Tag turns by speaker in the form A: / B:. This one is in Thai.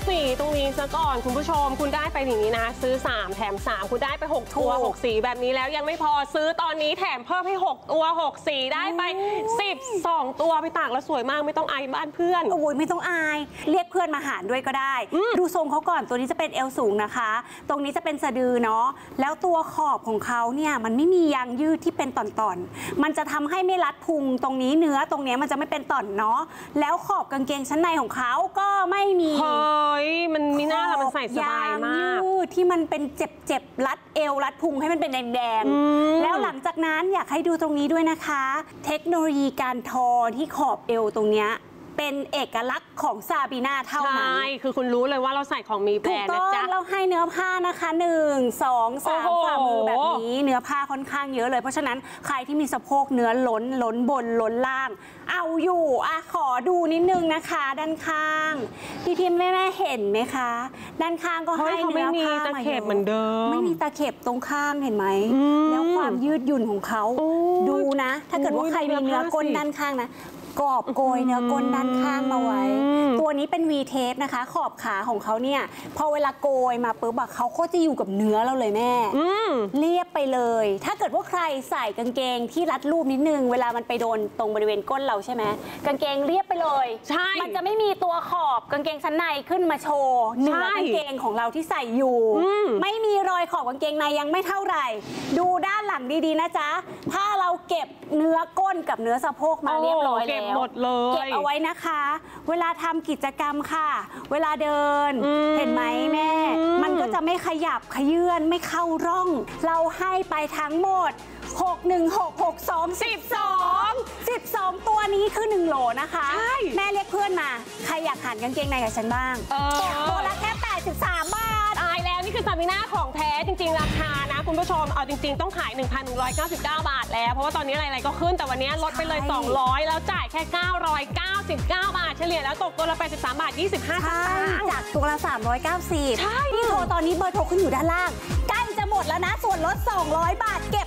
A: สีตรงนี้ซะก่อนคุณผู้ชมคุณได้ไปอย่างนี้นะซื้อ3แถม3คุณได้ไป6ตัว6สีแบบนี้แล้วยังไม่พอซื้อตอนนี้แถมเพิ่มให้6ตัว6สีได้ไป12ตัวไปตากแล้วสวยมากไม่ต้องอายบ้านเพื่อน
B: โอ้ยไม่ต้องอายเรียกเพื่อนมาหารด้วยก็ได้ดูทรงเขาก่อนตัวนี้จะเป็นเอวสูงนะคะตรงนี้จะเป็นสะดือเนาะแล้วตัวขอบของเขาเนี่ยมันไม่มียางยืดที่เป็นตอนๆมันจะทำให้ไม่รัดพุงตรงนี้เนื้อตรงนี้มันจะไม่เป็นต่อนเนาะแล้วขอบกางเกงชั้นในของเขาก็ไม่มี
A: เฮ้ยมันมีหน้าละมันใส่สบายมาก
B: ยืดที่มันเป็นเจ็บรัดเอวรัดพุงให้มันเป็นแดงๆแล้วหลังจากนั้นอยากให้ดูตรงนี้ด้วยนะคะเทคโนโลยีการทอที่ขอบเอวตรงเนี้ยเป็นเอกลักษณ์ของซาบีนาเท่านั้น
A: ใช่คือคุณรู้เลยว่าเราใส่ของมีแบรนด์นะจ๊ะ
B: เราให้เนื้อผ้านะคะ1 2 3 ฝ่ามือแบบนี้เนื้อผ้าค่อนข้างเยอะเลยเพราะฉะนั้นใครที่มีสะโพกเนื้อล้นบนล้นล่างเอาอยู่ขอดูนิดนึงนะคะด้านข้างพี่แม่เห็นไหมคะด้านข้างก็ให้เนื้อผ้า
A: ตะเข็บเหมือนเดิม
B: ไม่มีตะเข็บตรงข้างเห็นไหมแล้วความยืดหยุ่นของเขาดูนะถ้าเกิดว่าใครมีเนื้อก้นด้านข้างนะกอบโกยเนื้อก้นด้านข้างมาไว้ตัวนี้เป็น V tape นะคะขอบขาของเขาเนี่ยพอเวลาโกยมาปุ๊บเขาก็จะอยู่กับเนื้อเราเลยแม่เรียบไปเลยถ้าเกิดว่าใครใส่กางเกงที่รัดรูปนิดนึงเวลามันไปโดนตรงบริเวณก้นเราใช่ไหมกางเกงเรียบไปเลย
A: ใช่
B: มันจะไม่มีตัวขอบกางเกงชั้นในขึ้นมาโชว์เนื้อกางเกงของเราที่ใส่อยู่ไม่มีรอยขอบกางเกงในยังไม่เท่าไหร่ดูด้านหลังดีๆนะจ๊ะถ้าเราเก็บเนื้อก้นกับเนื้อสะโพกมาเรียบร้อยแล้ว
A: หมดเลย
B: เก็บเอาไว้นะคะเวลาทำกิจกรรมค่ะเวลาเดินเห็นไหมแม่มันก็จะไม่ขยับขยื่นไม่เข้าร่องเราให้ไปทั้งหมด12 ตัวนี้คือ1โหลนะคะแม่เรียกเพื่อนมาใครอยากหันกางเกงในกับฉันบ้างตัวละแค่83 บาท
A: ตายแล้วนี่คือซาบีน่าของแท้จริงๆราคานะคุณผู้ชมเอาจริงๆต้องขาย 1,199 บาทแล้วเพราะว่าตอนนี้อะไรๆก็ขึ้นแต่วันนี้ลดไปเลย200แล้วจ่ายแค่999 บาทเฉลี่ยแล้วตกตัวละ83 บาท 25 สตางค์
B: จากตัวละ390
A: ใช่
B: นี่โทรตอนนี้เบอร์โทรขึ้นอยู่ด้านล่างใกล้จะหมดแล้วนะส่วนลด200 บาทเก็บ